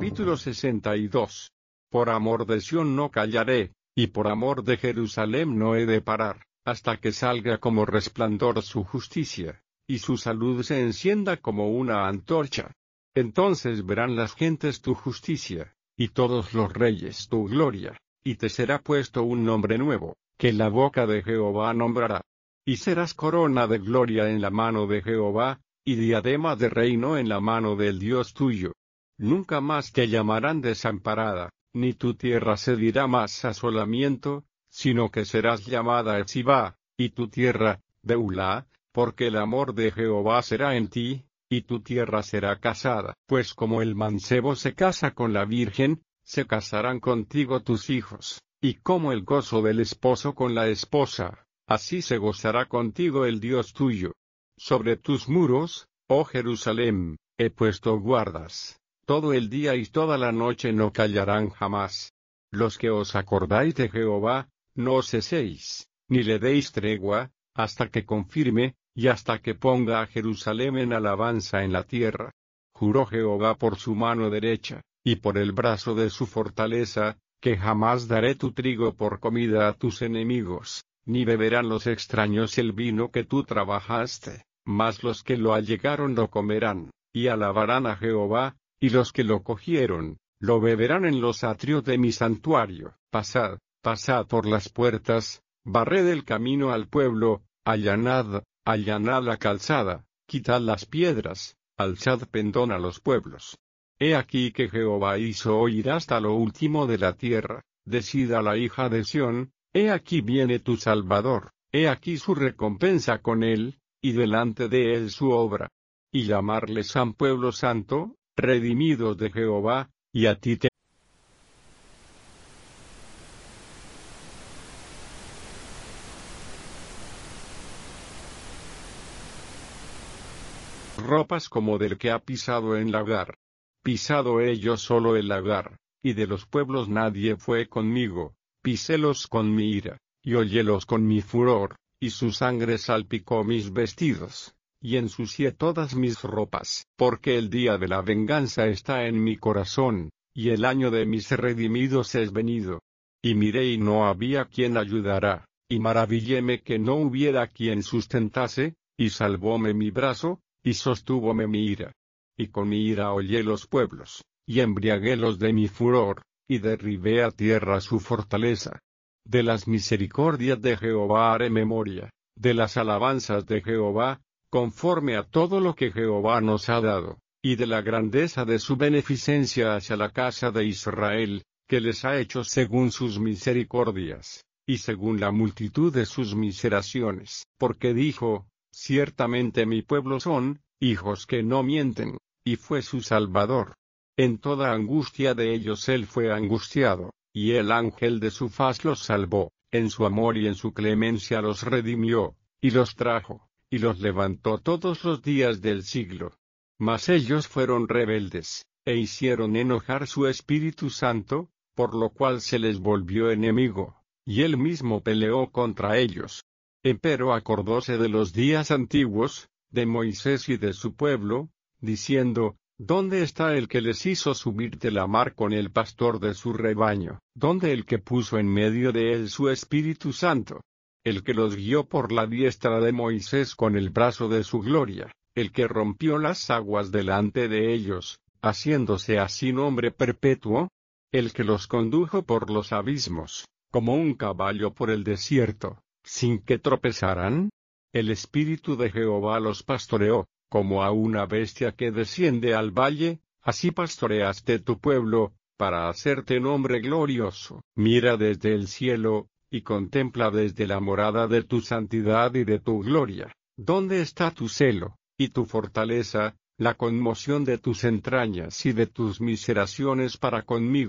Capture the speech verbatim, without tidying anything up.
Capítulo sesenta y dos. Por amor de Sión no callaré, y por amor de Jerusalén no he de parar, hasta que salga como resplandor su justicia, y su salud se encienda como una antorcha. Entonces verán las gentes tu justicia, y todos los reyes tu gloria, y te será puesto un nombre nuevo, que la boca de Jehová nombrará. Y serás corona de gloria en la mano de Jehová, y diadema de reino en la mano del Dios tuyo. Nunca más te llamarán desamparada, ni tu tierra se dirá más asolamiento, sino que serás llamada Etzibá, y tu tierra, Beulah, porque el amor de Jehová será en ti, y tu tierra será casada. Pues como el mancebo se casa con la virgen, se casarán contigo tus hijos, y como el gozo del esposo con la esposa, así se gozará contigo el Dios tuyo. Sobre tus muros, oh Jerusalén, he puesto guardas. Todo el día y toda la noche no callarán jamás. Los que os acordáis de Jehová, no ceséis, ni le deis tregua, hasta que confirme, y hasta que ponga a Jerusalén en alabanza en la tierra. Juró Jehová por su mano derecha, y por el brazo de su fortaleza, que jamás daré tu trigo por comida a tus enemigos, ni beberán los extraños el vino que tú trabajaste, mas los que lo allegaron lo comerán, y alabarán a Jehová, y los que lo cogieron, lo beberán en los atrios de mi santuario. Pasad, pasad por las puertas, barred el camino al pueblo, allanad, allanad la calzada, quitad las piedras, alzad pendón a los pueblos. He aquí que Jehová hizo oír hasta lo último de la tierra, decida la hija de Sión, he aquí viene tu Salvador, he aquí su recompensa con él, y delante de él su obra. Y llamarle San Pueblo Santo, redimidos de Jehová, y a ti te ropas como del que ha pisado en lagar. Pisado he yo solo el lagar, y de los pueblos nadie fue conmigo, pisélos con mi ira, y hollélos con mi furor, y su sangre salpicó mis vestidos, y ensucié todas mis ropas, porque el día de la venganza está en mi corazón, y el año de mis redimidos es venido. Y miré y no había quien ayudara, y maravilléme que no hubiera quien sustentase, y salvóme mi brazo, y sostúvome mi ira. Y con mi ira hollé los pueblos, y embriaguélos de mi furor, y derribé a tierra su fortaleza. De las misericordias de Jehová haré memoria, de las alabanzas de Jehová, conforme a todo lo que Jehová nos ha dado, y de la grandeza de su beneficencia hacia la casa de Israel, que les ha hecho según sus misericordias, y según la multitud de sus miseraciones, porque dijo, ciertamente mi pueblo son, hijos que no mienten, y fue su Salvador. En toda angustia de ellos él fue angustiado, y el ángel de su faz los salvó, en su amor y en su clemencia los redimió, y los trajo, y los levantó todos los días del siglo. Mas ellos fueron rebeldes, e hicieron enojar su Espíritu Santo, por lo cual se les volvió enemigo, y él mismo peleó contra ellos. Empero acordóse de los días antiguos, de Moisés y de su pueblo, diciendo, ¿dónde está el que les hizo subir de la mar con el pastor de su rebaño? ¿Dónde el que puso en medio de él su Espíritu Santo? El que los guió por la diestra de Moisés con el brazo de su gloria, el que rompió las aguas delante de ellos, haciéndose así nombre perpetuo, el que los condujo por los abismos, como un caballo por el desierto, sin que tropezaran. El Espíritu de Jehová los pastoreó, como a una bestia que desciende al valle, así pastoreaste tu pueblo, para hacerte nombre glorioso. Mira desde el cielo, y contempla desde la morada de tu santidad y de tu gloria. ¿Dónde está tu celo, y tu fortaleza, la conmoción de tus entrañas y de tus miseraciones para conmigo?